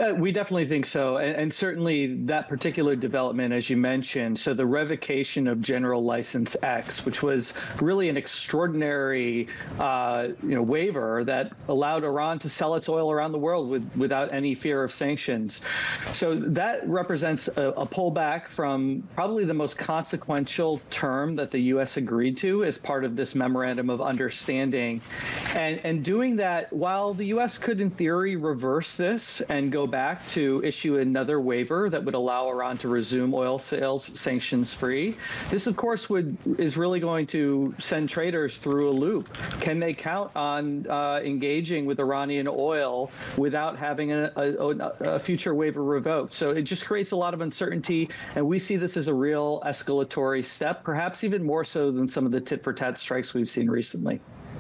We definitely think so. And certainly that particular development, as you mentioned, so the revocation of General License X, which was really an extraordinary waiver that allowed Iran to sell its oil around the world without any fear of sanctions. So that represents a pullback from probably the most consequential term that the U.S. agreed to as part of this memorandum of understanding. And doing that, while the U.S. could, in theory, reverse this and go back to issue another waiver that would allow Iran to resume oil sales sanctions-free, this, of course, is really going to send traders through a loop. Can they count on engaging with Iranian oil without having a future waiver revoked? So it just creates a lot of uncertainty, and we see this as a real escalatory step, perhaps even more so than some of the tit-for-tat strikes we've seen recently.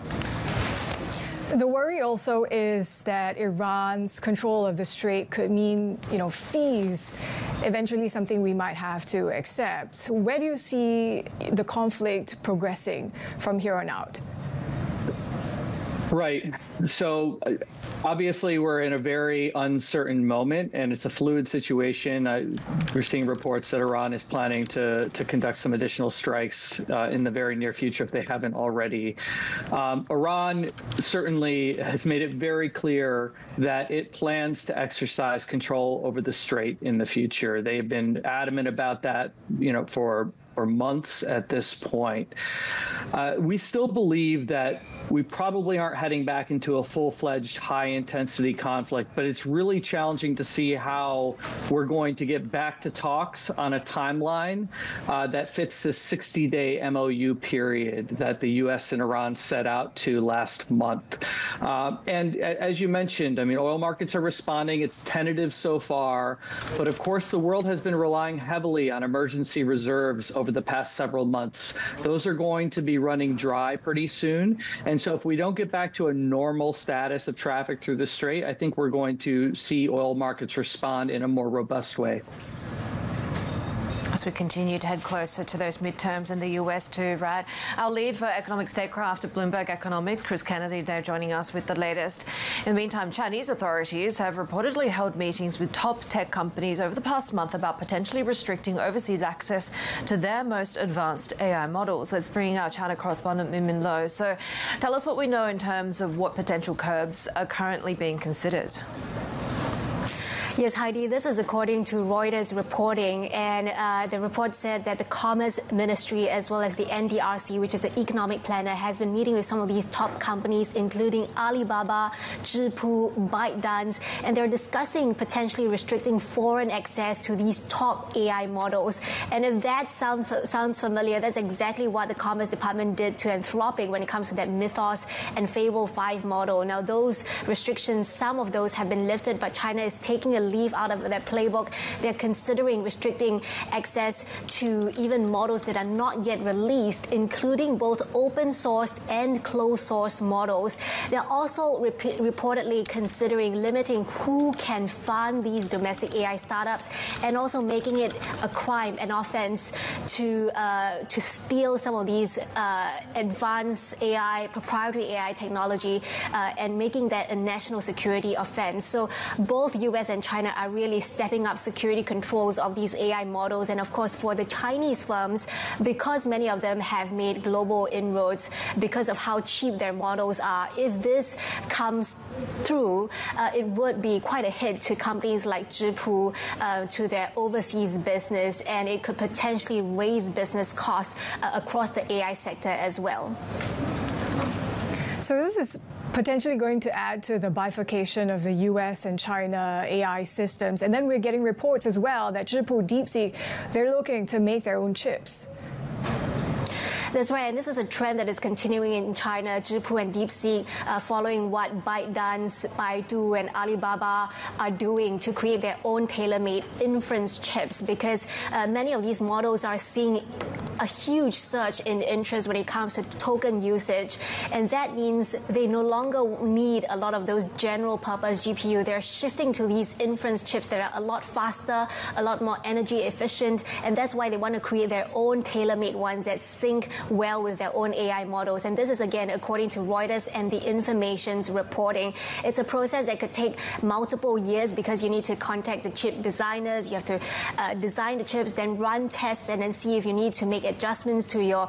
The worry also is that Iran's control of the Strait could mean, fees, eventually something we might have to accept. Where do you see the conflict progressing from here on out? Right. So obviously, we're in a very uncertain moment, and it's a fluid situation. We're seeing reports that Iran is planning to conduct some additional strikes in the very near future if they haven't already. Iran certainly has made it very clear that it plans to exercise control over the Strait in the future. They've been adamant about that, for months at this point. We still believe that we probably aren't heading back into a full-fledged high-intensity conflict, but it's really challenging to see how we're going to get back to talks on a timeline that fits the 60-day MOU period that the U.S. and Iran set out to last month. And as you mentioned, oil markets are responding. It's tentative so far, but of course the world has been relying heavily on emergency reserves over the past several months. Those are going to be running dry pretty soon. And so if we don't get back to a normal status of traffic through the Strait, I think we're going to see oil markets respond in a more robust way. As we continue to head closer to those midterms in the US too, right? Our lead for economic statecraft at Bloomberg Economics, Chris Kennedy, there joining us with the latest. In the meantime, Chinese authorities have reportedly held meetings with top tech companies over the past month about potentially restricting overseas access to their most advanced AI models. Let's bring our China correspondent, Minmin Lo. So tell us what we know in terms of what potential curbs are currently being considered. Yes, Heidi, this is according to Reuters reporting, and the report said that the Commerce Ministry as well as the NDRC, which is the economic planner, has been meeting with some of these top companies, including Alibaba, Zhipu, ByteDance, and they're discussing potentially restricting foreign access to these top AI models. And if that sounds familiar, that's exactly what the Commerce Department did to Anthropic when it comes to that Mythos and Fable 5 model. Now, those restrictions, some of those have been lifted, but China is taking a leave out of their playbook. They're considering restricting access to even models that are not yet released, including both open source and closed source models. They're also reportedly considering limiting who can fund these domestic AI startups, and also making it a crime, an offense to steal some of these advanced AI, proprietary AI technology, and making that a national security offense. So both US and China are really stepping up security controls of these AI models. And of course, for the Chinese firms, because many of them have made global inroads because of how cheap their models are, if this comes through, it would be quite a hit to companies like Zhipu, to their overseas business, and it could potentially raise business costs across the AI sector as well. So this is potentially going to add to the bifurcation of the US and China AI systems. And then we're getting reports as well that Zhipu, DeepSeek, they're looking to make their own chips. That's right, and this is a trend that is continuing in China. Zhipu and DeepSeek, following what ByteDance, Baidu, and Alibaba are doing to create their own tailor-made inference chips, because many of these models are seeing a huge surge in interest when it comes to token usage. And that means they no longer need a lot of those general purpose GPU. They're shifting to these inference chips that are a lot faster, a lot more energy efficient. And that's why they want to create their own tailor-made ones that sync well with their own AI models. And this is, again, according to Reuters and the Information's reporting. It's a process that could take multiple years because you need to contact the chip designers, you have to design the chips, then run tests, and then see if you need to make adjustments to your